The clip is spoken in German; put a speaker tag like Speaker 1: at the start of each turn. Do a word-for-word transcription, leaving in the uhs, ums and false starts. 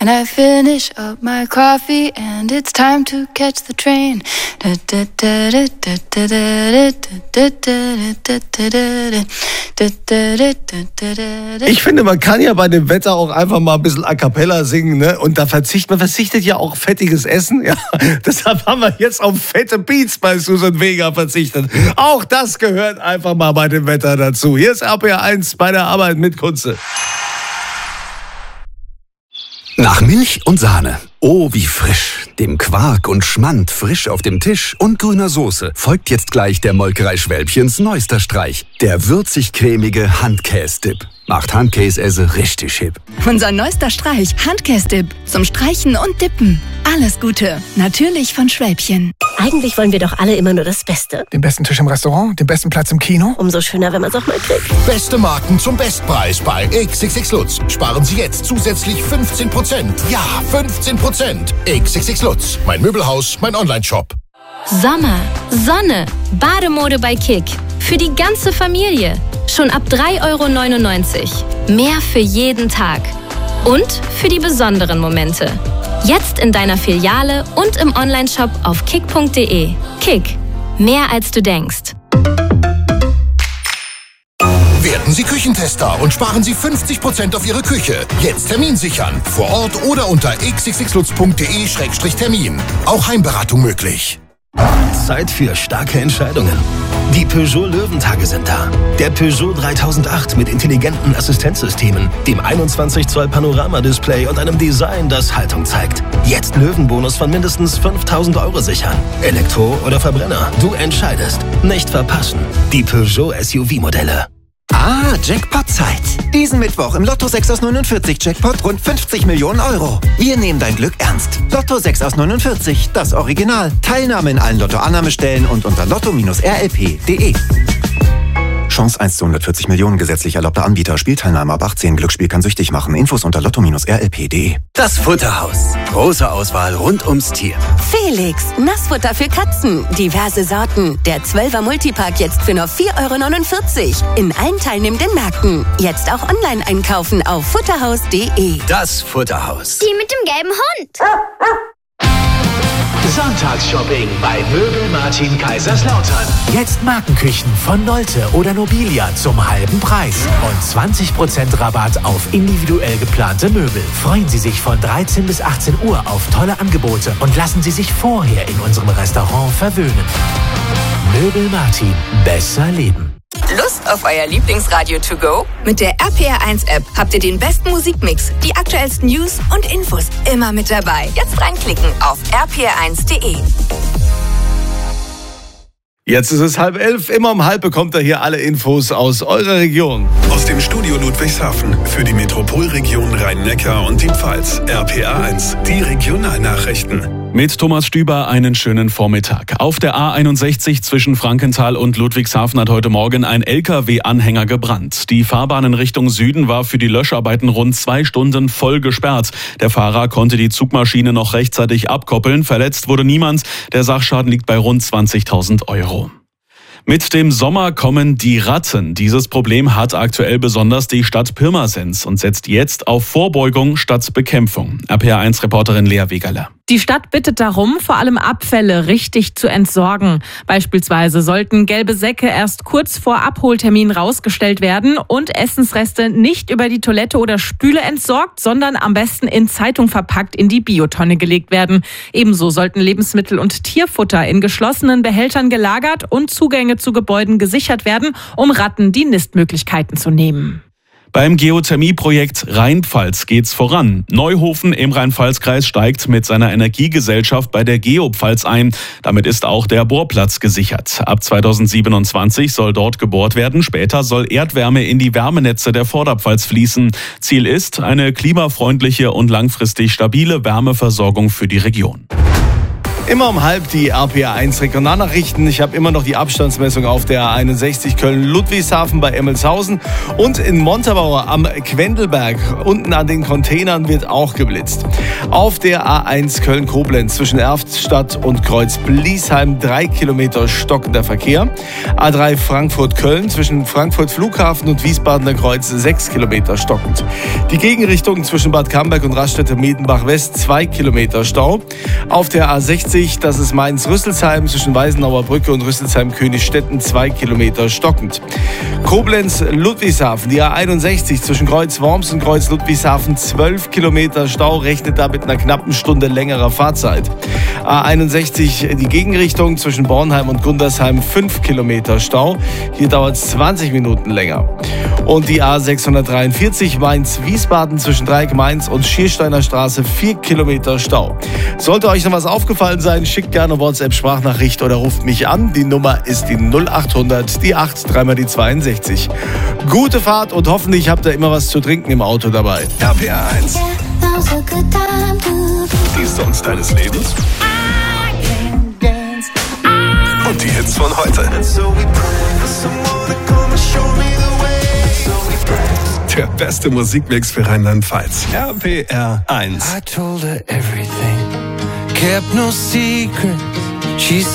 Speaker 1: And I finish up my coffee and it's time to catch the train.
Speaker 2: Ich finde, man kann ja bei dem Wetter auch einfach mal ein bisschen A Cappella singen, ne? Und da verzichtet man verzichtet ja auch fettiges Essen. Ja, deshalb haben wir jetzt auf fette Beats bei Susan Vega verzichtet. Auch das gehört einfach mal bei dem Wetter dazu. Hier ist R P R eins bei der Arbeit mit Kunze.
Speaker 3: Nach Milch und Sahne. Oh, wie frisch. Dem Quark und Schmand frisch auf dem Tisch und grüner Soße folgt jetzt gleich der Molkerei Schwälbchens neuester Streich. Der würzig-cremige Handkäse-Dip. Macht Handkäse richtig hip.
Speaker 4: Unser neuester Streich, Handkäse-Dip. Zum Streichen und Dippen. Alles Gute. Natürlich von Schwälbchen.
Speaker 5: Eigentlich wollen wir doch alle immer nur das Beste.
Speaker 6: Den besten Tisch im Restaurant, den besten Platz im Kino.
Speaker 5: Umso schöner, wenn man es auch mal kriegt.
Speaker 7: Beste Marken zum Bestpreis bei X X X Lutz. Sparen Sie jetzt zusätzlich fünfzehn Prozent. Ja, fünfzehn Prozent. X X X Lutz. Mein Möbelhaus, mein Online-Shop.
Speaker 8: Sommer, Sonne, Bademode bei Kick. Für die ganze Familie. Schon ab drei Euro neunundneunzig. Mehr für jeden Tag. Und für die besonderen Momente. Jetzt in deiner Filiale und im Onlineshop auf kick punkt de. Kick. Mehr als du denkst.
Speaker 7: Werden Sie Küchentester und sparen Sie fünfzig Prozent auf Ihre Küche. Jetzt Termin sichern. Vor Ort oder unter x x x lutz punkt de Schrägstrich Termin. Auch Heimberatung möglich.
Speaker 9: Zeit für starke Entscheidungen. Die Peugeot Löwentage sind da. Der Peugeot dreitausendacht mit intelligenten Assistenzsystemen, dem einundzwanzig Zoll Panoramadisplay und einem Design, das Haltung zeigt. Jetzt Löwenbonus von mindestens fünftausend Euro sichern. Elektro oder Verbrenner, du entscheidest. Nicht verpassen. Die Peugeot S U V-Modelle.
Speaker 10: Ah, Jackpot-Zeit. Diesen Mittwoch im Lotto sechs aus neunundvierzig Jackpot rund fünfzig Millionen Euro. Wir nehmen dein Glück ernst. Lotto sechs aus neunundvierzig, das Original. Teilnahme in allen Lotto-Annahmestellen und unter lotto R L P punkt de. Chance eins zu hundertvierzig Millionen, gesetzlich erlaubter Anbieter. Spielteilnahme ab achtzehn. Glücksspiel kann süchtig machen. Infos unter lotto R L P punkt de.
Speaker 3: Das Futterhaus. Große Auswahl rund ums Tier.
Speaker 11: Felix, Nassfutter für Katzen. Diverse Sorten. Der zwölfer Multipack jetzt für nur vier Euro neunundvierzig. In allen teilnehmenden Märkten. Jetzt auch online einkaufen auf futterhaus punkt de.
Speaker 3: Das Futterhaus.
Speaker 12: Die mit dem gelben Hund.
Speaker 13: Sonntagsshopping bei Möbel Martin Kaiserslautern.
Speaker 14: Jetzt Markenküchen von Nolte oder Nobilia zum halben Preis. Und zwanzig Prozent Rabatt auf individuell geplante Möbel. Freuen Sie sich von dreizehn bis achtzehn Uhr auf tolle Angebote und lassen Sie sich vorher in unserem Restaurant verwöhnen. Möbel Martin. Besser leben.
Speaker 4: Lust auf euer Lieblingsradio to go? Mit der R P R eins App habt ihr den besten Musikmix, die aktuellsten News und Infos immer mit dabei. Jetzt reinklicken auf r p r eins punkt de.
Speaker 2: Jetzt ist es halb elf. Immer um halb bekommt ihr hier alle Infos aus eurer Region.
Speaker 15: Aus dem Studio Ludwigshafen für die Metropolregion Rhein-Neckar und die Pfalz. R P R eins, die Regionalnachrichten.
Speaker 16: Mit Thomas Stüber einen schönen Vormittag. Auf der A einundsechzig zwischen Frankenthal und Ludwigshafen hat heute Morgen ein L K W-Anhänger gebrannt. Die Fahrbahn in Richtung Süden war für die Löscharbeiten rund zwei Stunden voll gesperrt. Der Fahrer konnte die Zugmaschine noch rechtzeitig abkoppeln. Verletzt wurde niemand. Der Sachschaden liegt bei rund zwanzigtausend Euro. Mit dem Sommer kommen die Ratten. Dieses Problem hat aktuell besonders die Stadt Pirmasens und setzt jetzt auf Vorbeugung statt Bekämpfung. R P R eins Reporterin Lea Wegerle.
Speaker 17: Die Stadt bittet darum, vor allem Abfälle richtig zu entsorgen. Beispielsweise sollten gelbe Säcke erst kurz vor Abholtermin rausgestellt werden und Essensreste nicht über die Toilette oder Spüle entsorgt, sondern am besten in Zeitung verpackt in die Biotonne gelegt werden. Ebenso sollten Lebensmittel und Tierfutter in geschlossenen Behältern gelagert und Zugänge zu Gebäuden gesichert werden, um Ratten die Nistmöglichkeiten zu nehmen.
Speaker 16: Beim Geothermieprojekt Rheinpfalz geht's voran. Neuhofen im Rhein-Pfalz-Kreis steigt mit seiner Energiegesellschaft bei der Geopfalz ein. Damit ist auch der Bohrplatz gesichert. Ab zweitausendsiebenundzwanzig soll dort gebohrt werden. Später soll Erdwärme in die Wärmenetze der Vorderpfalz fließen. Ziel ist eine klimafreundliche und langfristig stabile Wärmeversorgung für die Region.
Speaker 2: Immer um halb die R P R eins Regionalnachrichten. Ich habe immer noch die Abstandsmessung auf der A einundsechzig Köln-Ludwigshafen bei Emmelshausen. Und in Montabaur am Quendelberg, unten an den Containern, wird auch geblitzt. Auf der A eins Köln-Koblenz zwischen Erftstadt und Kreuz-Bliesheim drei Kilometer stockender Verkehr. A drei Frankfurt-Köln zwischen Frankfurt-Flughafen und Wiesbadener Kreuz sechs Kilometer stockend. Die Gegenrichtung zwischen Bad Camberg und Raststätte-Medenbach-West zwei Kilometer Stau. Auf der A sechzig, das ist Mainz-Rüsselsheim, zwischen Weißenauer Brücke und Rüsselsheim-Königstetten zwei Kilometer stockend. Koblenz-Ludwigshafen, die A einundsechzig zwischen Kreuz-Worms und Kreuz-Ludwigshafen zwölf Kilometer Stau, rechnet da mit einer knappen Stunde längerer Fahrzeit. A einundsechzig, die Gegenrichtung zwischen Bornheim und Gundersheim fünf Kilometer Stau, hier dauert es zwanzig Minuten länger. Und die A sechshundertdreiundvierzig Mainz-Wiesbaden zwischen Dreieck-Mainz und Schiersteiner Straße vier Kilometer Stau. Sollte euch noch was aufgefallen sein, schickt gerne WhatsApp-Sprachnachricht oder ruft mich an. Die Nummer ist die null achthundert, die acht, dreimal die zweiundsechzig. Gute Fahrt und hoffentlich habt ihr immer was zu trinken im Auto dabei.
Speaker 15: R P R eins. Die Songs deines Lebens. Und die Hits von heute. Der beste Musikmix für Rheinland-Pfalz. R P R eins.
Speaker 12: I told her everything, kept no secret. She